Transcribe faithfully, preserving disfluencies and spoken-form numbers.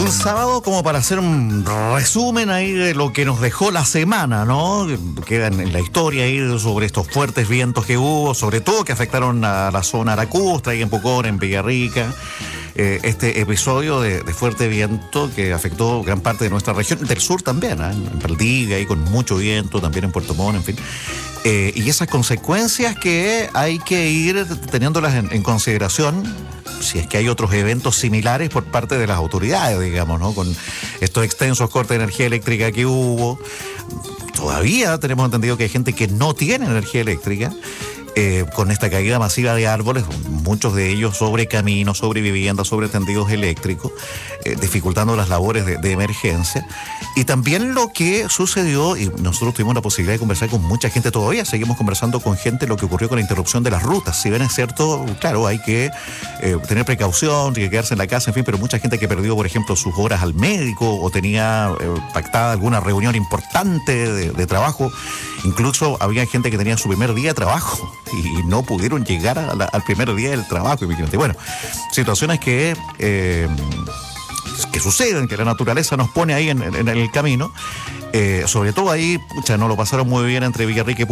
Un sábado como para hacer un resumen ahí de lo que nos dejó la semana, ¿no? Queda en la historia ahí sobre estos fuertes vientos que hubo, sobre todo que afectaron a la zona lacustre, ahí en Pucón, en Villarrica. Eh, este episodio de, de fuerte viento que afectó gran parte de nuestra región, del sur también, ¿eh? En Valdivia, ahí con mucho viento, también en Puerto Montt, en fin. Eh, y esas consecuencias que hay que ir teniéndolas en, en consideración si es que hay otros eventos similares por parte de las autoridades, digamos, ¿no? Con estos extensos cortes de energía eléctrica que hubo. Todavía tenemos entendido que hay gente que no tiene energía eléctrica. Eh, con esta caída masiva de árboles, muchos de ellos sobre caminos, sobre viviendas, sobre tendidos eléctricos, eh, dificultando las labores de, de emergencia. Y también lo que sucedió, y nosotros tuvimos la posibilidad de conversar con mucha gente, todavía seguimos conversando con gente, lo que ocurrió con la interrupción de las rutas. Si bien es cierto, claro, hay que eh, tener precaución, hay que quedarse en la casa, en fin, pero mucha gente que perdió, por ejemplo, sus horas al médico o tenía eh, pactada alguna reunión importante de, de trabajo. Incluso había gente que tenía su primer día de trabajo y no pudieron llegar a la, al primer día del trabajo, imagínate. Bueno, situaciones que, eh, que suceden, que la naturaleza nos pone ahí en, en, en el camino. Eh, sobre todo ahí, pucha, no lo pasaron muy bien entre Villarrica y